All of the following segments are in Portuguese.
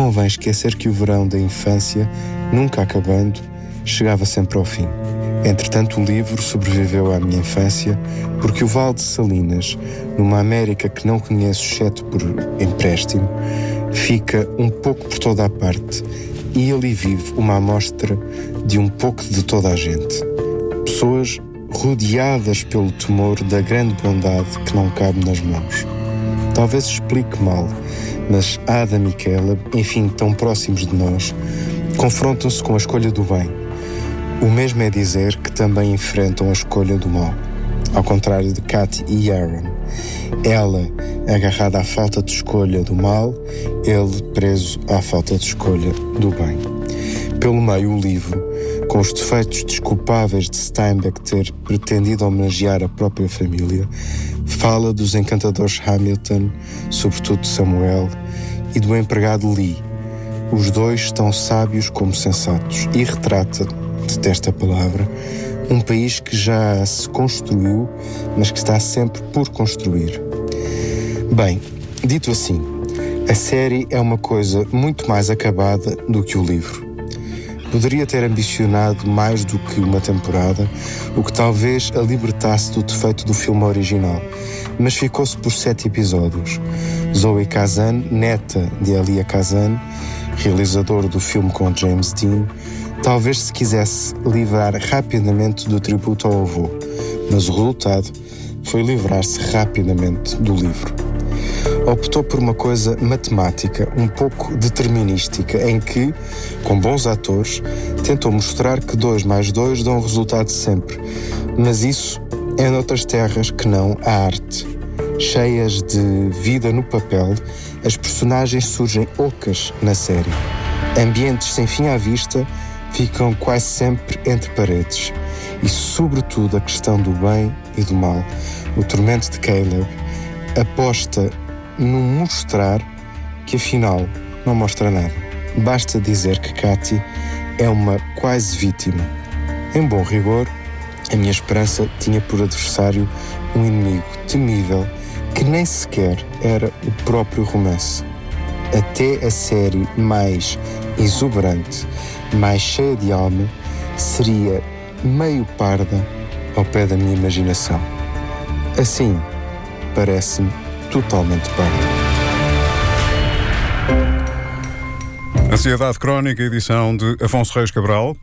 convém esquecer que o verão da infância, nunca acabando, chegava sempre ao fim. Entretanto, o livro sobreviveu à minha infância porque o Vale de Salinas, numa América que não conheço exceto por empréstimo, fica um pouco por toda a parte e ali vive uma amostra de um pouco de toda a gente. Pessoas rodeadas pelo temor da grande bondade que não cabe nas mãos. Talvez explique mal, mas Adam e Caleb, enfim, tão próximos de nós, confrontam-se com a escolha do bem. O mesmo é dizer que também enfrentam a escolha do mal. Ao contrário de Katy e Aaron. Ela agarrada à falta de escolha do mal, ele preso à falta de escolha do bem. Pelo meio, o livro, com os defeitos desculpáveis de Steinbeck ter pretendido homenagear a própria família, fala dos encantadores Hamilton, sobretudo de Samuel, e do empregado Lee. Os dois tão sábios como sensatos, e retrata, detesto a palavra, um país que já se construiu, mas que está sempre por construir. Bem, dito assim, a série é uma coisa muito mais acabada do que o livro. Poderia ter ambicionado mais do que uma temporada, o que talvez a libertasse do defeito do filme original, mas ficou-se por 7 episódios. Zoe Kazan, neta de Elia Kazan, realizador do filme com James Dean, talvez se quisesse livrar rapidamente do tributo ao avô, mas o resultado foi livrar-se rapidamente do livro. Optou por uma coisa matemática, um pouco determinística, em que, com bons atores, tentou mostrar que 2 mais 2 dão o resultado sempre. Mas isso é noutras terras que não a arte. Cheias de vida no papel, as personagens surgem ocas na série. Ambientes sem fim à vista ficam quase sempre entre paredes. E, sobretudo, a questão do bem e do mal. O tormento de Caleb aposta no mostrar que, afinal, não mostra nada. Basta dizer que Katy é uma quase vítima. Em bom rigor, a minha esperança tinha por adversário um inimigo temível que nem sequer era o próprio romance. Até a série mais exuberante, mais cheia de alma, seria meio parda ao pé da minha imaginação. Assim, parece-me totalmente parda. Ansiedade Crónica, edição de Afonso Reis Cabral.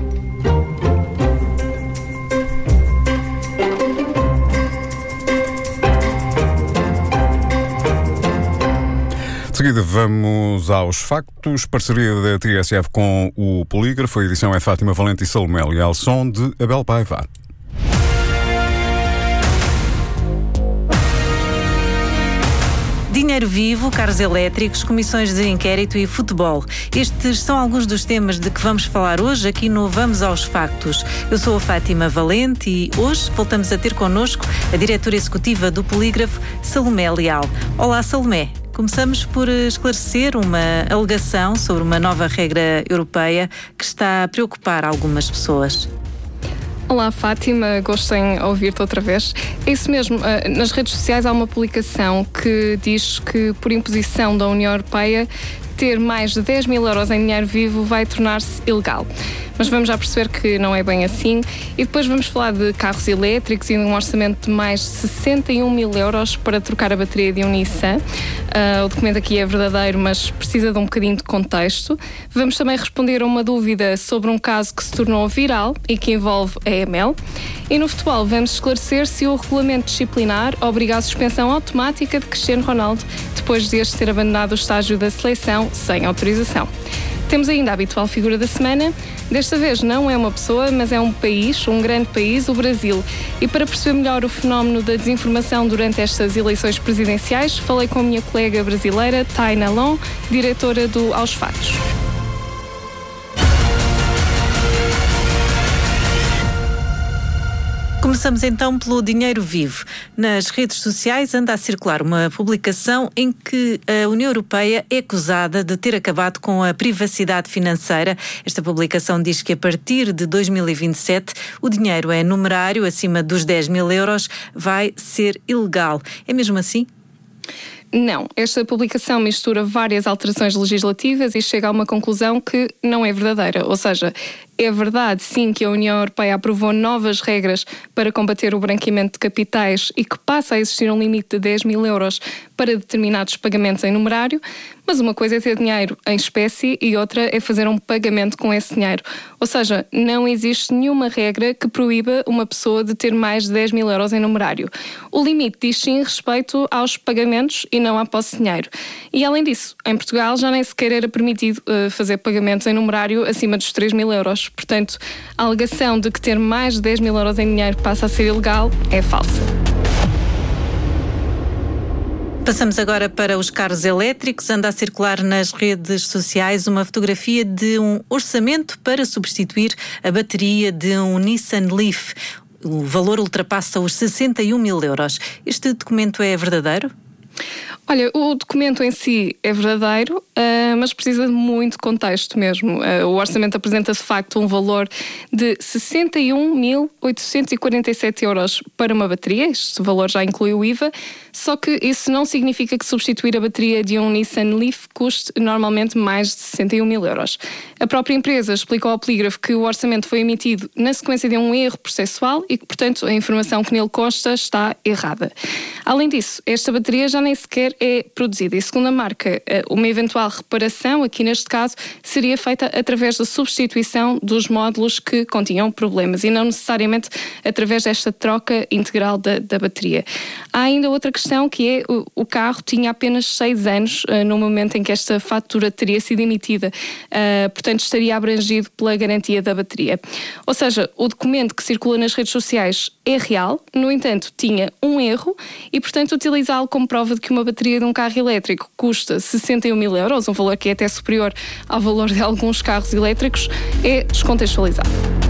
De seguida vamos aos factos. Parceria da TSF com o Polígrafo. A edição é Fátima Valente e Salomé Leal, som de Abel Paiva. Dinheiro vivo, carros elétricos, comissões de inquérito e futebol. Estes são alguns dos temas de que vamos falar hoje aqui no Vamos aos Factos. Eu sou a Fátima Valente e hoje voltamos a ter connosco a diretora executiva do Polígrafo, Salomé Leal. Olá, Salomé. Começamos por esclarecer uma alegação sobre uma nova regra europeia que está a preocupar algumas pessoas. Olá, Fátima, gosto em ouvir-te outra vez. É isso mesmo, nas redes sociais há uma publicação que diz que, por imposição da União Europeia, ter mais de 10 mil euros em dinheiro vivo vai tornar-se ilegal. Mas vamos já perceber que não é bem assim. E depois vamos falar de carros elétricos e de um orçamento de mais de 61 mil euros para trocar a bateria de um Nissan. O documento aqui é verdadeiro, mas precisa de um bocadinho de contexto. Vamos também responder a uma dúvida sobre um caso que se tornou viral e que envolve a EML. E no futebol vamos esclarecer se o regulamento disciplinar obriga à suspensão automática de Cristiano Ronaldo depois de este ter abandonado o estágio da seleção sem autorização. Temos ainda a habitual figura da semana. Desta vez não é uma pessoa, mas é um país, um grande país, o Brasil. E para perceber melhor o fenómeno da desinformação durante estas eleições presidenciais, falei com a minha colega brasileira, Taina Lon, diretora do Aos Factos. Começamos então pelo dinheiro vivo. Nas redes sociais anda a circular uma publicação em que a União Europeia é acusada de ter acabado com a privacidade financeira. Esta publicação diz que a partir de 2027 o dinheiro é numerário, acima dos 10 mil euros vai ser ilegal. É mesmo assim? Não, esta publicação mistura várias alterações legislativas e chega a uma conclusão que não é verdadeira. Ou seja, é verdade sim que a União Europeia aprovou novas regras para combater o branqueamento de capitais e que passa a existir um limite de 10 mil euros para determinados pagamentos em numerário, mas uma coisa é ter dinheiro em espécie e outra é fazer um pagamento com esse dinheiro. Ou seja, não existe nenhuma regra que proíba uma pessoa de ter mais de 10 mil euros em numerário. O limite diz sim respeito aos pagamentos e não à posse de dinheiro. E além disso, em Portugal já nem sequer era permitido fazer pagamentos em numerário acima dos 3 mil euros. Portanto, a alegação de que ter mais de 10 mil euros em dinheiro passa a ser ilegal é falsa. Passamos agora para os carros elétricos. Anda a circular nas redes sociais uma fotografia de um orçamento para substituir a bateria de um Nissan Leaf. O valor ultrapassa os 61 mil euros. Este documento é verdadeiro? Olha, o documento em si é verdadeiro, mas precisa de muito contexto mesmo. O orçamento apresenta de facto um valor de 61.847 euros para uma bateria. Este valor já inclui o IVA, só que isso não significa que substituir a bateria de um Nissan Leaf custe normalmente mais de 61 mil euros. A própria empresa explicou ao Polígrafo que o orçamento foi emitido na sequência de um erro processual e que, portanto, a informação que nele consta está errada. Além disso, esta bateria já nem sequer é produzida e, segundo a marca, uma eventual reparação, aqui neste caso, seria feita através da substituição dos módulos que continham problemas e não necessariamente através desta troca integral da bateria. Há ainda outra questão que é o carro tinha apenas 6 anos no momento em que esta fatura teria sido emitida, portanto estaria abrangido pela garantia da bateria. Ou seja, o documento que circula nas redes sociais é real, no entanto tinha um erro e, portanto, utilizá-lo como prova de que uma bateria de um carro elétrico custa 61 mil euros, um valor que é até superior ao valor de alguns carros elétricos, é descontextualizado.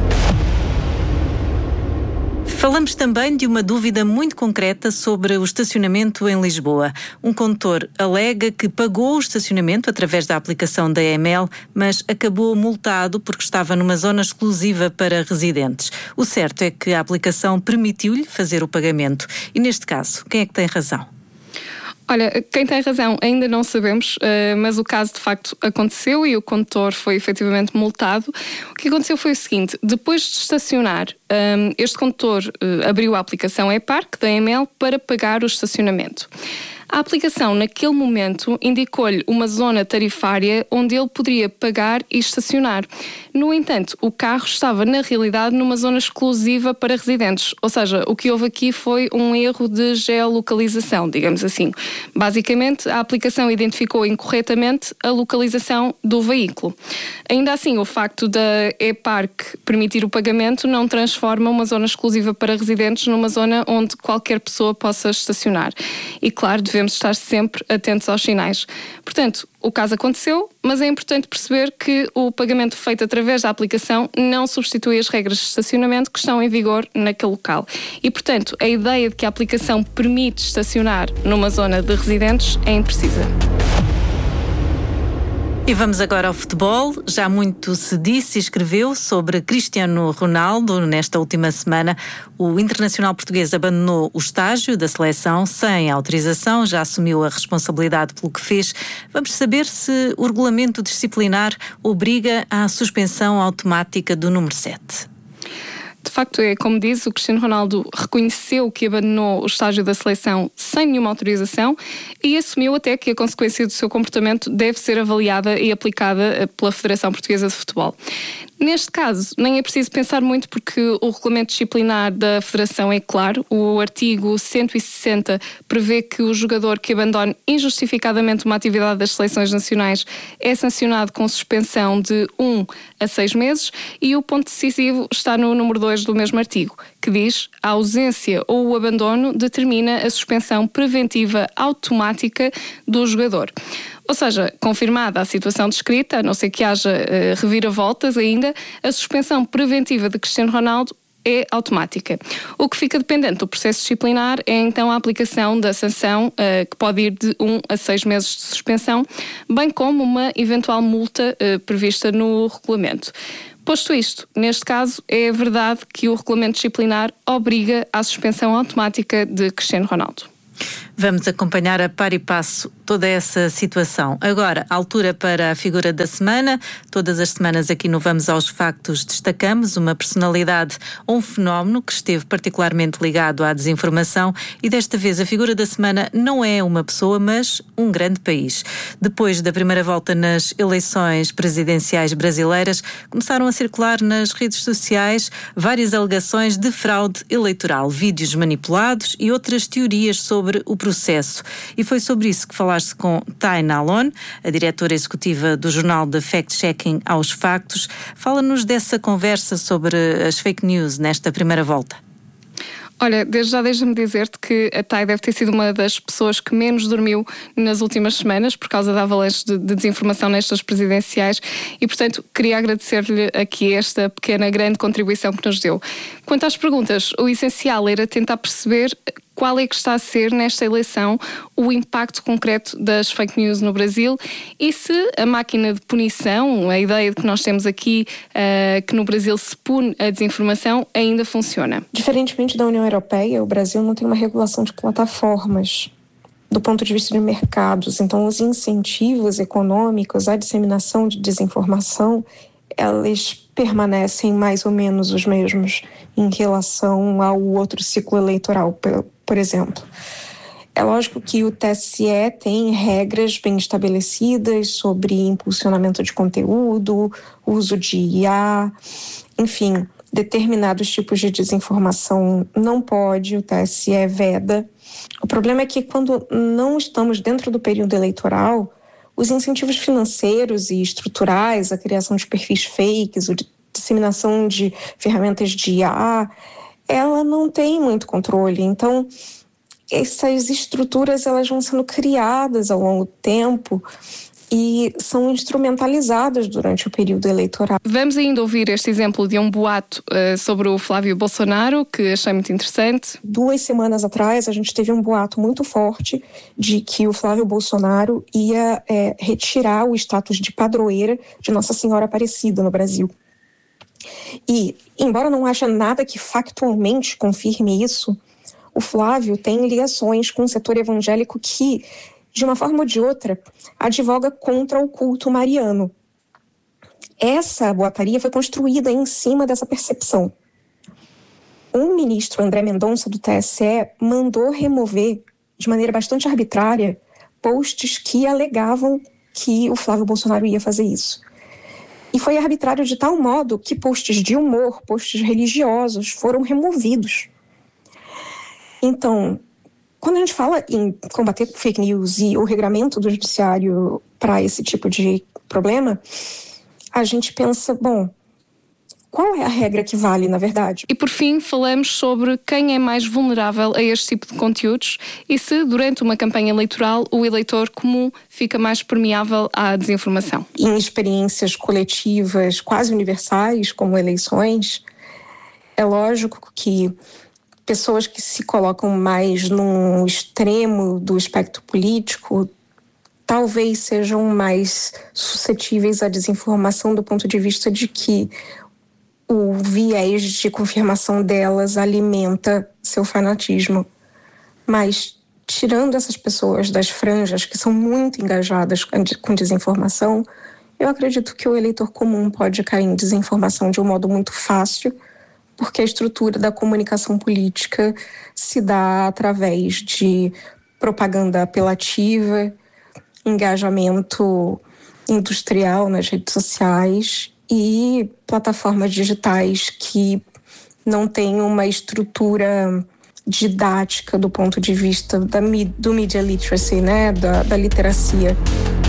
Falamos também de uma dúvida muito concreta sobre o estacionamento em Lisboa. Um condutor alega que pagou o estacionamento através da aplicação da EML, mas acabou multado porque estava numa zona exclusiva para residentes. O certo é que a aplicação permitiu-lhe fazer o pagamento. E neste caso, quem é que tem razão? Olha, quem tem razão ainda não sabemos, mas o caso de facto aconteceu e o condutor foi efetivamente multado. O que aconteceu foi o seguinte: depois de estacionar, este condutor abriu a aplicação ePark da EML para pagar o estacionamento. A aplicação, naquele momento, indicou-lhe uma zona tarifária onde ele poderia pagar e estacionar. No entanto, o carro estava, na realidade, numa zona exclusiva para residentes. Ou seja, o que houve aqui foi um erro de geolocalização, digamos assim. Basicamente, a aplicação identificou incorretamente a localização do veículo. Ainda assim, o facto da ePark permitir o pagamento não transforma uma zona exclusiva para residentes numa zona onde qualquer pessoa possa estacionar. E, claro, devemos estar sempre atentos aos sinais. Portanto, o caso aconteceu, mas é importante perceber que o pagamento feito através da aplicação não substitui as regras de estacionamento que estão em vigor naquele local. E, portanto, a ideia de que a aplicação permite estacionar numa zona de residentes é imprecisa. E vamos agora ao futebol. Já muito se disse e escreveu sobre Cristiano Ronaldo. Nesta última semana, o internacional português abandonou o estágio da seleção sem autorização, já assumiu a responsabilidade pelo que fez. Vamos saber se o regulamento disciplinar obriga à suspensão automática do número 7. De facto, é como diz, o Cristiano Ronaldo reconheceu que abandonou o estágio da seleção sem nenhuma autorização e assumiu até que a consequência do seu comportamento deve ser avaliada e aplicada pela Federação Portuguesa de Futebol. Neste caso, nem é preciso pensar muito porque o regulamento disciplinar da Federação é claro. O artigo 160 prevê que o jogador que abandone injustificadamente uma atividade das seleções nacionais é sancionado com suspensão de 1 a 6 meses e o ponto decisivo está no número 2 do mesmo artigo, que diz: a ausência ou o abandono determina a suspensão preventiva automática do jogador. Ou seja, confirmada a situação descrita, a não ser que haja reviravoltas ainda, a suspensão preventiva de Cristiano Ronaldo é automática. O que fica dependente do processo disciplinar é então a aplicação da sanção, que pode ir de 1 a 6 meses de suspensão, bem como uma eventual multa prevista no regulamento. Posto isto, neste caso, é verdade que o regulamento disciplinar obriga à suspensão automática de Cristiano Ronaldo. Vamos acompanhar a par e passo toda essa situação. Agora, a altura para a figura da semana. Todas as semanas aqui no Vamos aos Factos destacamos uma personalidade ou um fenómeno que esteve particularmente ligado à desinformação, e desta vez a figura da semana não é uma pessoa, mas um grande país. Depois da primeira volta nas eleições presidenciais brasileiras, começaram a circular nas redes sociais várias alegações de fraude eleitoral, vídeos manipulados e outras teorias sobre o processo. E foi sobre isso que falaste com Taina Alon, a diretora executiva do jornal de fact-checking Aos Factos. Fala-nos dessa conversa sobre as fake news nesta primeira volta. Olha, desde já deixa-me dizer-te que a Thay deve ter sido uma das pessoas que menos dormiu nas últimas semanas por causa da avalanche de desinformação nestas presidenciais e, portanto, queria agradecer-lhe aqui esta pequena, grande contribuição que nos deu. Quanto às perguntas, o essencial era tentar perceber qual é que está a ser, nesta eleição, o impacto concreto das fake news no Brasil e se a máquina de punição, a ideia de que nós temos aqui, que no Brasil se pune a desinformação, ainda funciona. Diferentemente da União Europeia, o Brasil não tem uma regulação de plataformas do ponto de vista de mercados. Então, os incentivos econômicos à disseminação de desinformação, eles permanecem mais ou menos os mesmos em relação ao outro ciclo eleitoral, por exemplo. É lógico que o TSE tem regras bem estabelecidas sobre impulsionamento de conteúdo, uso de IA, enfim, determinados tipos de desinformação não pode, o TSE veda. O problema é que quando não estamos dentro do período eleitoral, os incentivos financeiros e estruturais, a criação de perfis fakes, a disseminação de ferramentas de IA, ela não tem muito controle. Então, essas estruturas elas vão sendo criadas ao longo do tempo e são instrumentalizadas durante o período eleitoral. Vamos ainda ouvir este exemplo de um boato sobre o Flávio Bolsonaro, que achei muito interessante. 2 semanas atrás, a gente teve um boato muito forte de que o Flávio Bolsonaro ia retirar o status de padroeira de Nossa Senhora Aparecida no Brasil. E, embora não haja nada que factualmente confirme isso, o Flávio tem ligações com o setor evangélico que, de uma forma ou de outra, advoga contra o culto mariano. Essa boataria foi construída em cima dessa percepção. O ministro André Mendonça, do TSE, mandou remover, de maneira bastante arbitrária, posts que alegavam que o Flávio Bolsonaro ia fazer isso. E foi arbitrário de tal modo que posts de humor, posts religiosos foram removidos. Então, quando a gente fala em combater fake news e o regramento do judiciário para esse tipo de problema, a gente pensa, bom, qual é a regra que vale, na verdade? E por fim, falamos sobre quem é mais vulnerável a este tipo de conteúdos e se, durante uma campanha eleitoral, o eleitor comum fica mais permeável à desinformação. Em experiências coletivas quase universais, como eleições, é lógico que pessoas que se colocam mais num extremo do espectro político talvez sejam mais suscetíveis à desinformação do ponto de vista de que o viés de confirmação delas alimenta seu fanatismo. Mas, tirando essas pessoas das franjas que são muito engajadas com desinformação, eu acredito que o eleitor comum pode cair em desinformação de um modo muito fácil, porque a estrutura da comunicação política se dá através de propaganda apelativa, engajamento industrial nas redes sociais e plataformas digitais que não têm uma estrutura didática do ponto de vista do media literacy, né, da literacia.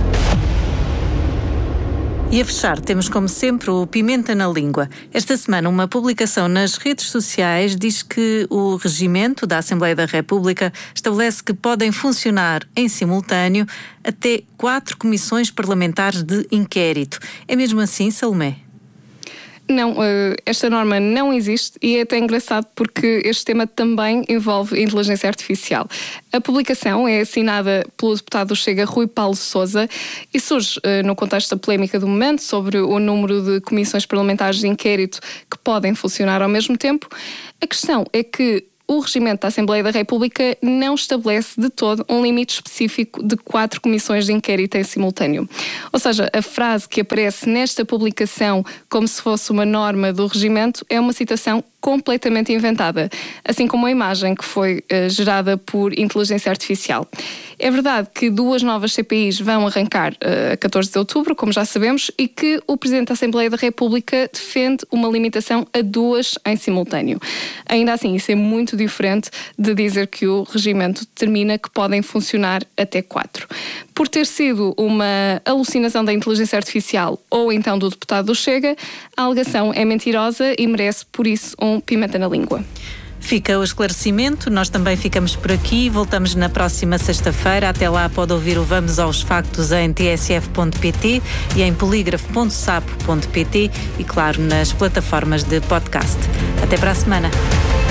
E a fechar, temos como sempre o Pimenta na Língua. Esta semana, uma publicação nas redes sociais diz que o regimento da Assembleia da República estabelece que podem funcionar em simultâneo até 4 comissões parlamentares de inquérito. É mesmo assim, Salomé? Não, esta norma não existe e é até engraçado porque este tema também envolve inteligência artificial. A publicação é assinada pelo deputado do Chega, Rui Paulo Sousa, e surge no contexto da polémica do momento sobre o número de comissões parlamentares de inquérito que podem funcionar ao mesmo tempo. A questão é que o regimento da Assembleia da República não estabelece de todo um limite específico de 4 comissões de inquérito em simultâneo. Ou seja, a frase que aparece nesta publicação como se fosse uma norma do regimento é uma citação completamente inventada, assim como a imagem que foi gerada por inteligência artificial. É verdade que 2 novas CPIs vão arrancar a 14 de outubro, como já sabemos, e que o Presidente da Assembleia da República defende uma limitação a 2 em simultâneo. Ainda assim, isso é muito diferente de dizer que o regimento determina que podem funcionar até 4. Por ter sido uma alucinação da inteligência artificial ou então do deputado do Chega, a alegação é mentirosa e merece, por isso, um pimenta na língua. Fica o esclarecimento, nós também ficamos por aqui, voltamos na próxima sexta-feira. Até lá pode ouvir o Vamos aos Factos em tsf.pt e em polígrafo.sapo.pt e, claro, nas plataformas de podcast. Até para a semana.